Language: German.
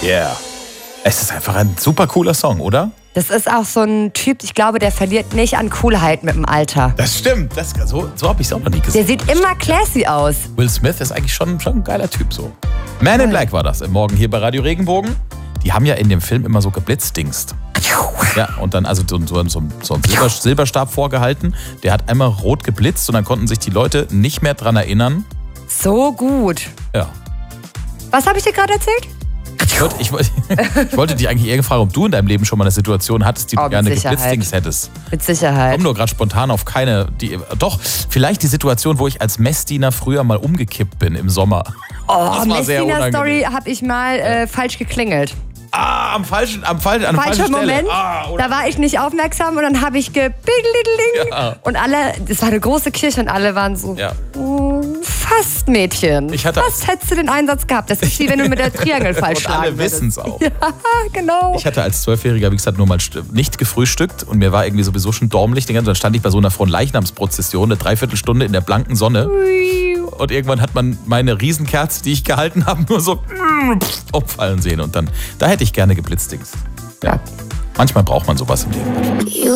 Yeah. Es ist einfach ein super cooler Song, oder? Das ist auch so ein Typ, ich glaube, der verliert nicht an Coolheit mit dem Alter. Das stimmt. So habe ich es auch noch nie Der gesehen. sieht immer classy aus. Will Smith ist eigentlich schon ein geiler Typ so. Man in Black war das im Morgen hier bei Radio Regenbogen. Die haben ja in dem Film immer so geblitzdingst. Ja, und dann also so einen Silberstab vorgehalten. Der hat einmal rot geblitzt und dann konnten sich die Leute nicht mehr dran erinnern. So gut. Ja. Was habe ich dir gerade erzählt? Ich wollte dich eigentlich eher fragen, ob du in deinem Leben schon mal eine Situation hattest, die du gerne Sicherheit. geblitzdings hättest. Mit Sicherheit. Ich komme nur gerade spontan auf keine. Doch, vielleicht die Situation, wo ich als Messdiener früher mal umgekippt bin im Sommer. Oh, das war sehr unangenehm. Story habe ich mal falsch geklingelt. An falscher Falscher Moment. Da war ich nicht aufmerksam und dann habe ich Ja. und alle, das war eine große Kirche und alle waren so, Ja. fast Mädchen. Fast hättest du den Einsatz gehabt. Das ist wie wenn du mit der Triangel falsch Und schlagen alle wissen es auch. Ja, genau. Ich hatte als 12-Jähriger, wie gesagt, nur mal nicht gefrühstückt und mir war irgendwie sowieso schon dormlich. Dann stand ich bei so einer Fronleichnamsprozession eine Dreiviertelstunde in der blanken Sonne. Und irgendwann hat man meine Riesenkerze, die ich gehalten habe, nur so umfallen sehen. Und dann, da hätte ich gerne geblitzdings. Ja. Manchmal braucht man sowas im Leben.